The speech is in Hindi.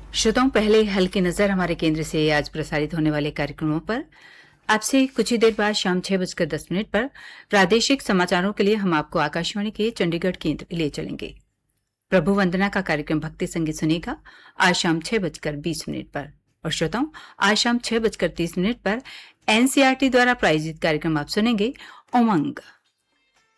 श्रोताओं, पहले हल्की नजर हमारे केंद्र से आज प्रसारित होने वाले कार्यक्रमों पर। आपसे कुछ ही देर बाद शाम 6:10 पर प्रादेशिक समाचारों के लिए हम आपको आकाशवाणी के चंडीगढ़ केंद्र ले चलेंगे। प्रभु वंदना का कार्यक्रम भक्ति संगीत सुनेगा आज शाम 6:20 पर। और श्रोताओं, आज शाम 6:30 पर एनसीईआरटी द्वारा प्रायोजित कार्यक्रम आप सुनेंगे उमंग।